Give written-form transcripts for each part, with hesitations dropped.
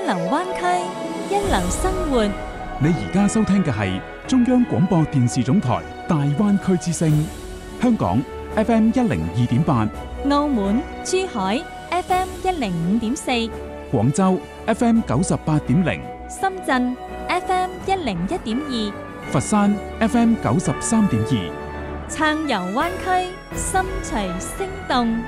流灣區，一流生活。 你而家收聽嘅係中央廣播電視總台大灣區之聲，香港 FM 102.8， 澳門、珠海 FM 105.4， 廣州 FM 98.0， 深圳 FM 101.2， 佛山 FM 93.2， 暢遊灣區，心隨聲動。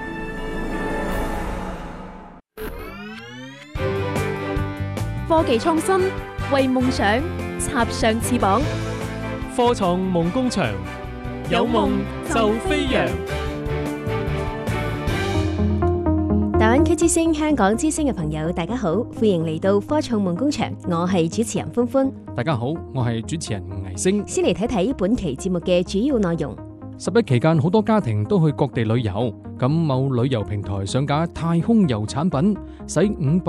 科技創新，為夢想插上翅膀。 科創夢工場，有夢就飛揚。 大灣區之聲、香港之聲嘅朋友，大家好，歡迎嚟到科創夢工場，我係主持人歡歡。 大家好，我係主持人倪星。 先嚟睇睇本期節目嘅主要內容。 11期間，好多家庭都去各地旅遊，咁某旅遊平台上架太空遊產品，使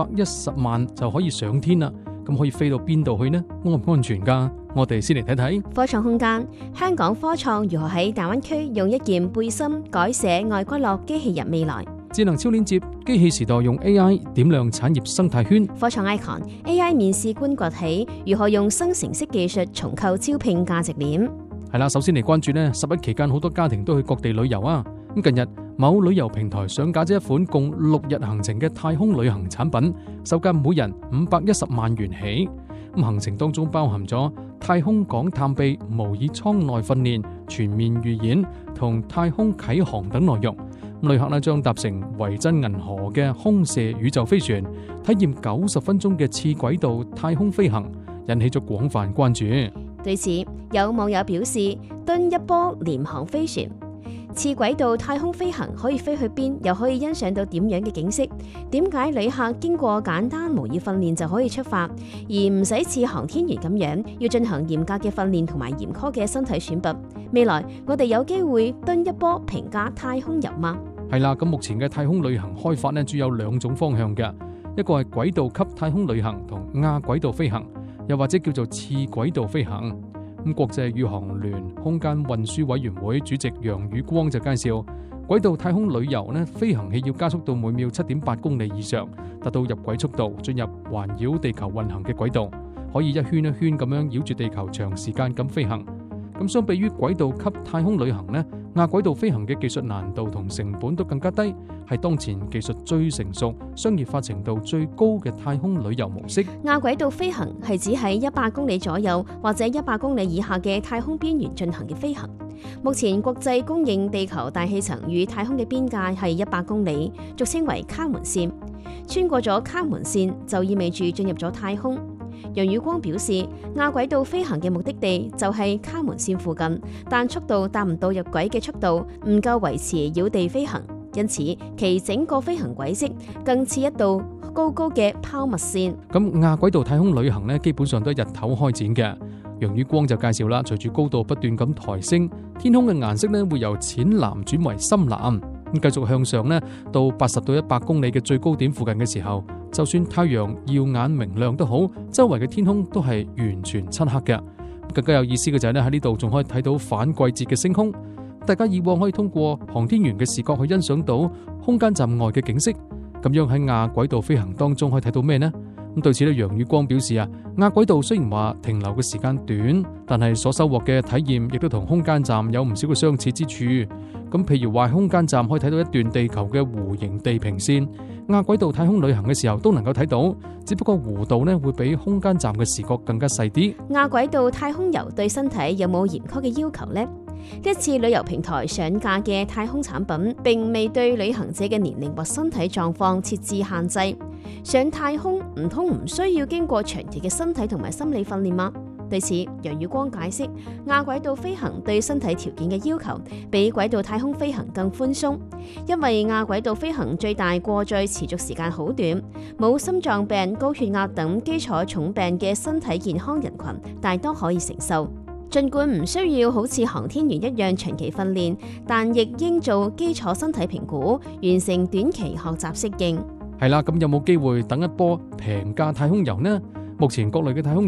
510萬就可以上天啦。咁可以飛到邊度去呢？安唔安全㗎？我哋先嚟睇睇科創空間，香港科創如何喺大灣區用一件背心改寫外骨骼機器人未來。 智能超鏈接，機器時代用 AI 點亮產業生態圈。 科創 icon AI 面試官崛起，如何用生成式技術重構招聘價值鏈？ 係啦，首先嚟關注呢11期間好多家庭都去各地旅遊啊。咁近日某旅遊平台上架咗一款共6日行程嘅太空旅行產品，售價每人510萬元起。咁行程當中包含咗太空港探秘、模擬艙內訓練、全面預演同太空啟航等內容。旅客呢將搭乘維珍銀河嘅空射宇宙飛船，體驗90分鐘嘅次軌道太空飛行，引起咗廣泛關注。 對此，有網友表示：蹲一波廉航飛船，次軌道太空飛行可以飛去邊，又可以欣賞到點樣嘅景色？點解旅客經過簡單模擬訓練就可以出發，而唔使似航天員咁樣要進行嚴格嘅訓練同埋嚴苛嘅身體選拔？未來我哋有機會蹲一波平價太空遊嗎？ 係啦，咁目前嘅太空旅行開發呢，主要有2種方向嘅，一個係軌道級太空旅行同亞軌道飛行，又或者叫做次軌道飛行。咁國際宇航聯空間運輸委員會主席楊宇光就介紹，軌道太空旅遊呢，飛行器要加速到每秒7.8公里以上，達到入軌速度，進入環繞地球運行嘅軌道，可以一圈一圈咁樣繞住地球長時間咁飛行。咁相比於軌道級太空旅行呢，亞軌道飛行嘅技術難度同成本都更加低，係當前技術最成熟、商業化程度最高嘅太空旅遊模式。 亞軌道飛行係指喺100公里左右或者100公里以下嘅太空邊緣進行嘅飛行。目前國際公認地球大氣層與太空嘅邊界係100公里，俗稱為卡門線。穿過咗卡門線就意味住進入咗太空。楊宇光表示，亞軌道飛行嘅目的地就係卡門線附近，但速度達唔到入軌嘅速度，唔夠維持繞地飛行，因此其整個飛行軌跡更似一道高高嘅拋物線。 咁亞軌道太空旅行呢，基本上都係日頭開展嘅。楊宇光就介紹啦，隨住高度不斷咁抬升，天空嘅顏色呢會由淺藍轉為深藍。咁繼續向上呢，到80到100公里嘅最高點附近嘅時候，就算太陽耀眼明亮都好，周圍嘅天空都係完全漆黑嘅。更加有意思嘅就係呢，喺呢度仲可以睇到反季節嘅星空。大家以往可以通過航天員嘅視覺去欣賞到空間站外嘅景色，咁樣喺亞軌道飛行當中可以睇到咩呢？咁對此呢，楊宇光表示啊，亞軌道雖然話停留嘅時間短，但係所收穫嘅體驗亦都同空間站有唔少嘅相似之處。咁譬如話，空間站可以睇到一段地球嘅弧形地平線，亞軌道太空旅行嘅時候都能夠睇到，只不過弧度呢會比空間站嘅視覺更加細啲。 亞軌道太空遊對身體有冇嚴苛嘅要求呢？呢次旅遊平台上架嘅太空產品並未對旅行者嘅年齡或身體狀況設置限制。上太空唔通唔需要經過長期嘅身體同埋心理訓練嗎？對此，楊宇光解釋，亞軌道飛行對身體條件嘅要求比軌道太空飛行更寬鬆，因為亞軌道飛行最大過載持續時間好短，冇心臟病、高血壓等基礎重病嘅身體健康人群大多可以承受。儘管唔需要好似航天員一樣長期訓練，但亦應做基礎身體評估，完成短期學習適應。 係啦，咁有冇機會等一波平價太空遊呢？目前國內嘅太空